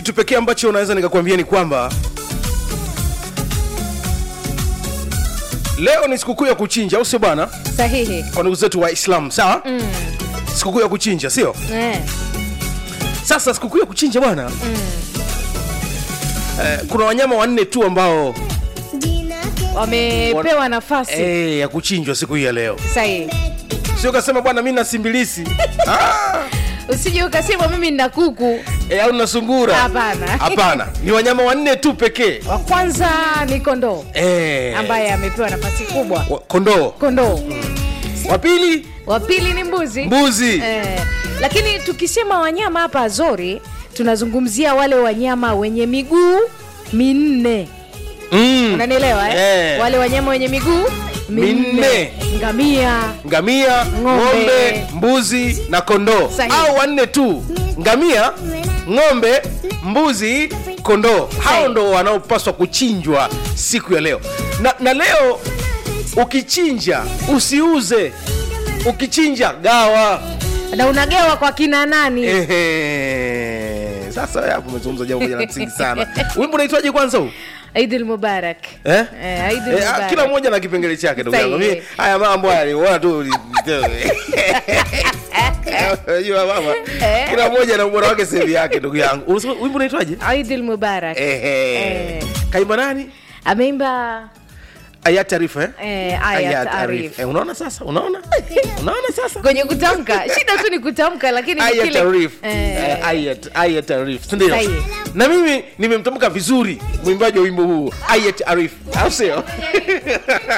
kitu pekee ambacho unaweza nikakwambia ni kwamba leo ni sikukuu ya kuchinja, au sio bwana? Sahihi. Kwa ndugu zetu wa Islam, sawa? Sikukuu ya kuchinja, sio? Sasa sikukuu ya kuchinja bwana, kuna wanyama wanne tu ambao wamepewa nafasi ya kuchinjwa siku hii ya leo. Sahihi. Sio kasema bwana mimi na simbilisi. Usije ukasema mimi nina kuku au na sungura. Hapana. Ni wanyama wanne tu pekee. Wa kwanza ni kondoo. Ambaye amepewa nafasi kubwa. Kondoo. Wa pili ni mbuzi. Lakini tukisema wanyama hapa Azori, tunazungumzia wale wanyama wenye miguu minne. Unanielewa Wale wanyama wenye miguu minne. Ngamia, ng'ombe, mbuzi na kondoo. Hao wanne tu. Ngamia, ng'ombe, mbuzi, kondoo. Hao ndo wanaopaswa kuchinjwa siku ya leo. Na leo ukichinja usiuze. Ukichinja gawa. Na unagawa kwa kina nani? Sasa hapo umezungumza jambo moja la msingi sana. Wimbo unaitwaje kwanza huu? Eid Mubarak. Eid Mubarak. Kila mmoja na kipengele chake ndugu yangu. Mimi haya mambo haya unaona tu. Unajua mama, kila mmoja na ubora wake sehemu yake ndugu yangu. Wimbo unaitwaje? Eid Mubarak. Kaimba nani? Ameimba Ayat Arif. Ayat Arif. Unaona sasa? Unaona sasa? Kwenye kutamka. Shida tu ni kutamka, lakini Ayat kile Arif. Ayat Arif. Ndio. Na mimi nimemtamka vizuri mwimbaji wa wimbo huu. Ayat Arif. Au sio?